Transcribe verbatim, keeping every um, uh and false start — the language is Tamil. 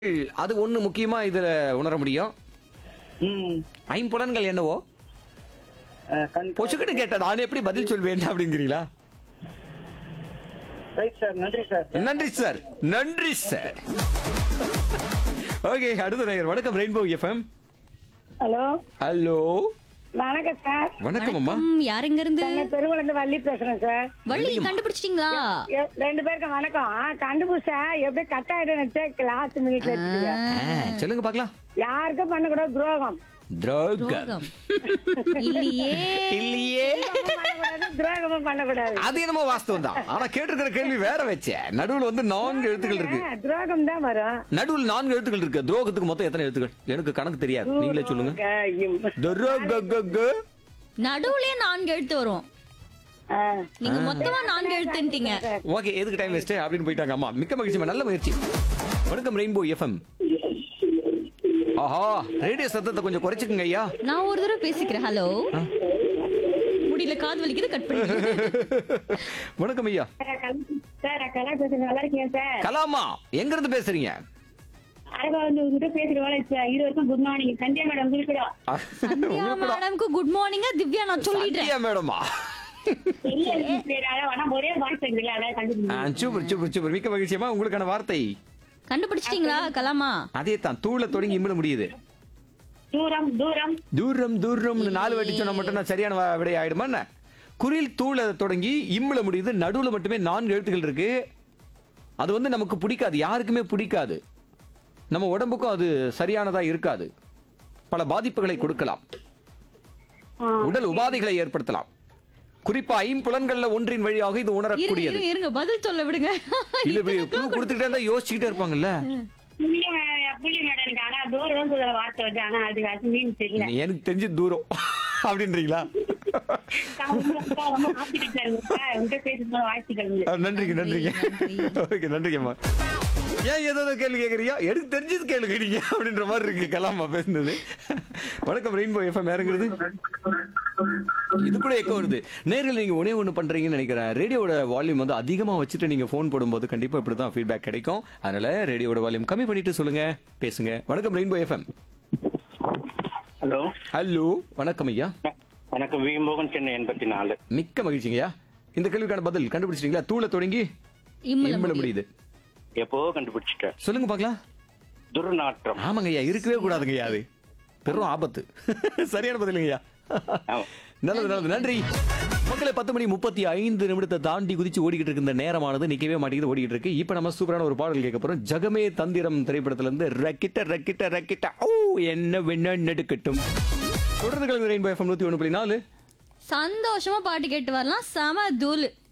அது ஒண்ணு முக்கியமா இதுல உணர முடியும். ம். ஐம்புலன்கள் என்னவோ அஹ், கண் பொசுக்கிட்டு கேட்ட நான் எப்படி பதில் சொல்வேன் அப்படிங்கிறீங்களா? ரைட் சார், நன்றி சார். நன்றி சார், நன்றி சார். ஓகே, அடுத்த நேயர். வணக்கம் ரெயின்போ எஃப்எம். ஹலோ ஹலோ, வணக்கம் சார். வணக்கம் அம்மா. ம், யாருங்க இருந்து? சென்னை பெருங்குளந்து வள்ளி பேசுறேன் சார். வள்ளி கண்டுபிடிச்சிட்டீங்களா? எ- ரெண்டு பேருக்கும் வணக்கம். ஆ, கண்டுபிடிச்சா எப்படி கட் ஆயிடும் லாஸ்ட் மினிட்ல வச்சுக்கீங்க. ஆ, சொல்லுங்க பாக்கலாம். யாருக்கும் பண்ணக்கூடாது துரோகம். துரோகம் துரோகம். இல்லையே. இல்லையே. பண்ணக்கூடாது, துரோகமும் பண்ணக்கூடாது. அது என்னமோ வாஸ்தவம் தான். ஆனா கேட்டிருக்கிற கேள்வி வேற வச்சே. நடுவுல வந்து நான்கு எழுத்துக்கள் இருக்கு. ஆ, துரோகம் தான் வரும். நடுவுல நான்கு எழுத்துக்கள் இருக்கு. துரோகத்துக்கு மொத்தம் எத்தனை எழுத்துக்கள்? எனக்கு கணக்கு தெரியாது, நீங்களே சொல்லுங்க. துரோகம். துரோககக. நடுவுலயே நான்கு எழுத்து வரும். ஆ, நீங்க மொத்தமா நான்கு எழுத்துட்டீங்க. ஓகே, எதுக்கு டைம் வேஸ்ட் அப்படின்னு போயிட்டாங்க அம்மா. மிக்க மகிழ்ச்சி, நல்ல முயற்சி. வணக்கம் ரெயின்போ எஃப்எம். ஆஹா, ரேடியோ சத்தத்தை கொஞ்சம் குறைச்சுக்குங்க ஐயா. நான் ஒரு தடவை பேசிக்கிறேன். ஹலோ, முடியல, காது வலிக்குது, கட் பண்ணி. வணக்கம் ஐயா. சார் கலா பேசுறேன். நல்லா இருக்கீங்க சார்? கலாமா, எங்க இருந்து பேசுறீங்க? அரபா வந்து உங்ககிட்ட பேசுறேன். இரு வரைக்கும் குட் மார்னிங். சந்தியா மேடம் உங்களுக்கு கூட சந்தியா மேடம்க்கு குட் மார்னிங். திவ்யா நான் சொல்லிடுறேன். சந்தியா மேடமா? ஒரே வாய்ஸ் இருக்குல்ல, அதான் கண்டுபிடிங்க. ஆ, சூப்பர் சூப்பர் சூப்பர். மிக்க மகிழ்ச்சியம்மா. உங்களுக்கான வார்த்தை கண்டுபிடிச்சிட்டீங்களா கலாமா? அதே தான். தூள தொடங்கி இம்மிட முடியுது. தூரம் தூரம் தூரம் தூரம்னு நாலு வாட்டி சொன்னா மட்டும் நான் சரியான வ- விடை ஆயிடுமா என்ன? குரில் தூள தொடங்கி இம்மிட முடியுது. நடுவுல மட்டுமே நான்கு எழுத்துக்கள் இருக்கு. அது வந்து நமக்கு பிடிக்காது, யாருக்குமே பிடிக்காது. நம்ம உடம்புக்கும் அது சரியானதா இருக்காது. பல பாதிப்புகளை கொடுக்கலாம், உடல் உபாதைகளை ஏற்படுத்தலாம். குறிப்பா ஐம்புலன்கள்ல ஒன்றின் வழியாக இது இருங்க உணரக்கூடியது. இருங்க, இருங்க, பதில் சொல்ல விடுங்க. இல்ல, இப்படி clue கொடுத்துக்கிட்டே இருந்தா யோசிச்சுக்கிட்டே இருப்பாங்கல்ல. புள்ளி மே- புள்ளி மேடம் எனக்கு ஆனா தூரம் சொல்ற வார்த்தை வந்து ஆனா அது அது மீன் தெரியல. எனக்கு தெரிஞ்சு தூரம் அப்படின்றீங்களா? ரொம்ப ஆசைப்பட்டு சார் உங்ககிட்ட பேசும்போது வாழ்த்துக்கள். ஆ, நன்றிங்க நன்றிங்க. ஓகே, நன்றிங்கம்மா. ஏன் ஏதோ கேள்வி கேக்குறீங்க? எனக்கு தெரிஞ்சது கேள்வி கேட்டீங்க அப்படின்ற மாதிரி இருக்கு கலாமா பேசுனது. வணக்கம் ரெயின்போ எஃப்எம். இறங்குறது இது கூட எக்கோ வருது. நேரில் நீங்க ஒண்ணே ஒண்ணு பண்றீங்கன்னு நினைக்கிறேன். ரேடியோட வால்யூம் வந்து அதிகமா வச்சுட்டு நீங்க போன் போடும்போது கண்டிப்பா இப்படிதான் ஃபீட்பேக் கிடைக்கும். அதனால ரேடியோட வால்யூம் கம்மி பண்ணிட்டு சொல்லுங்க, பேசுங்க. வணக்கம் ரெயின்போ எஃப்எம். ஹலோ, ஹலோ, வணக்கம் ஐயா. வணக்கம். வி மோகன், சென்னை எண்பத்தி நாலு. மிக்க மகிழ்ச்சிங்கய்யா. இந்த கேள்விக்கான பதில் கண்டுபிடிச்சிட்டீங்களா? தூள தொடங்கி இம்மல இம்மல முடியுது. முடியுது. எப்போ கண்டுபிடிச்சிட்டேன். சொல்லுங்க பாக்கலாம். துர்நாற்றம். ஆமாங்க ஐயா, இருக்கவே கூடாதுங்க ஐயா, அது பெரும் ஆபத்து. சரியான பதிலுங்கய்யா. ஆமா. நல்லது நல்லது, நன்றி. மக்களை பத்து மணி முப்பத்தி ஐந்து நிமிடத்தை தாண்டி குதிச்சு ஓடிக்கிட்டு இருக்கு. இந்த நேரமானது நிக்கவே மாட்டேங்குது, ஓடிக்கிட்டு இருக்கு. இப்ப நம்ம சூப்பரான ஒரு பாடல் கேட்க போறோம். ஜகமே தந்திரம் திரைப்படத்துல இருந்து ரக்கிட்ட ரக்கிட்ட ரக்கிட்ட ஓ என்ன வேணா நடுக்கட்டும். தொடர்ந்து ரெயின்போ எஃப்எம் நூத்தி ஒண்ணு புள்ளி நாலு. சந்தோஷமா பாட்டு கேட்டு வரலாம். செம தூளு.